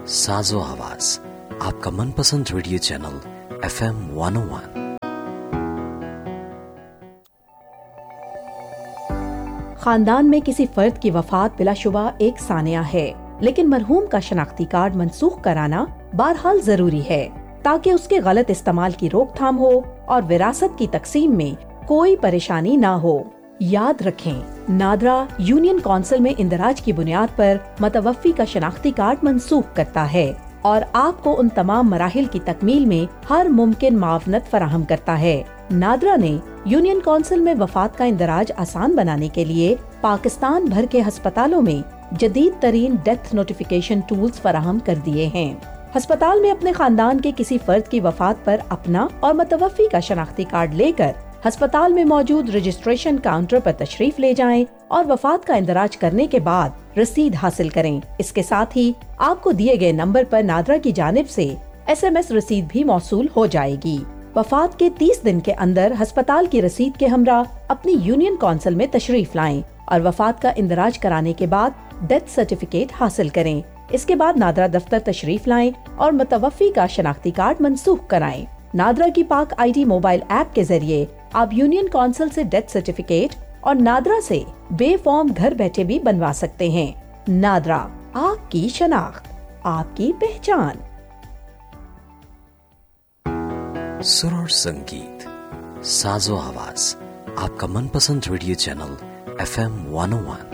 साजो आवाज, आपका मनपसंद रेडियो चैनल FM 101। खानदान में किसी फर्द की वफात बिलाशुबा एक सानिया है, लेकिन मरहूम का शनाख्ती कार्ड मनसूख कराना बहरहाल जरूरी है ताकि उसके गलत इस्तेमाल की रोकथाम हो और विरासत की तकसीम में कोई परेशानी ना हो। याद रखें, नादरा यूनियन कौंसिल में इंदराज की बुनियाद पर मतवफ़ी का शनाख्ती कार्ड मनसूख करता है और आपको उन तमाम मराहिल की तकमील में हर मुमकिन मावनत फराहम करता है। नादरा ने यूनियन कौंसिल में वफात का इंदराज आसान बनाने के लिए पाकिस्तान भर के अस्पतालों में जदीद तरीन डेथ नोटिफिकेशन टूल्स फराहम कर दिए हैं। अस्पताल में अपने खानदान के किसी फर्द की वफात पर अपना और मतवफ़ी का शनाख्ती कार्ड लेकर अस्पताल में मौजूद रजिस्ट्रेशन काउंटर पर तशरीफ ले जाएं और वफात का इंदराज करने के बाद रसीद हासिल करें। इसके साथ ही आपको दिए गए नंबर पर नादरा की जानिब से SMS रसीद भी मौसूल हो जाएगी। वफात के 30 दिन के अंदर अस्पताल की रसीद के हमरा अपनी यूनियन कौंसिल में तशरीफ लाएं और वफात का इंदराज कराने के बाद डेथ सर्टिफिकेट हासिल करें। इसके बाद नादरा दफ्तर तशरीफ लाएं और मतवफ़ी का शनाख्ती कार्ड मनसूख कराएं। नादरा की पाक ID मोबाइल ऐप के जरिए आप यूनियन कौंसिल से डेथ सर्टिफिकेट और नादरा से बे फॉर्म घर बैठे भी बनवा सकते हैं। नादरा, आपकी शनाख्त, आपकी पहचान। सुर और संगीत, साजो आवाज, आपका मनपसंद रेडियो चैनल FM 101।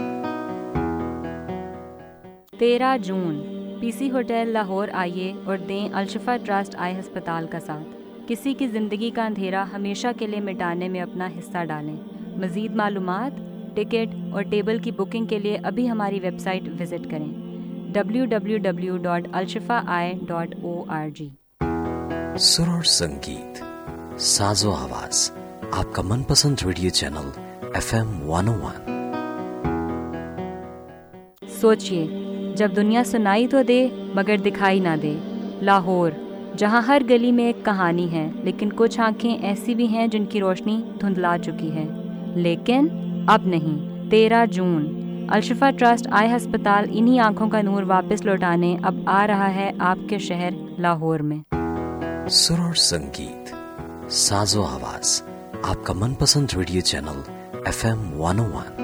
13 जून PC होटल लाहौर आइए और दें अलशिफा ट्रस्ट आई अस्पताल का साथ। किसी की ज़िंदगी का अंधेरा हमेशा के लिए मिटाने में अपना हिस्सा डालें। मज़ीद मालूमात, टिकट और टेबल की बुकिंग के लिए अभी हमारी वेबसाइट विज़िट करें www.alshifai.org। सुर और संगीत, साजो आवाज, आपका मनपसंद रेडियो चैनल FM 101। सोचिए, जब दुनिया सुनाई तो दे मगर दिखाई ना दे। लाहौर, जहाँ हर गली में एक कहानी है, लेकिन कुछ आंखें ऐसी भी हैं जिनकी रोशनी धुंधला चुकी है। लेकिन अब नहीं। 13 जून अलशिफा ट्रस्ट आई अस्पताल इन्हीं आंखों का नूर वापस लौटाने अब आ रहा है आपके शहर लाहौर में। सुर और संगीत, साजो आवाज, आपका मनपसंद रेडियो चैनल FM 101।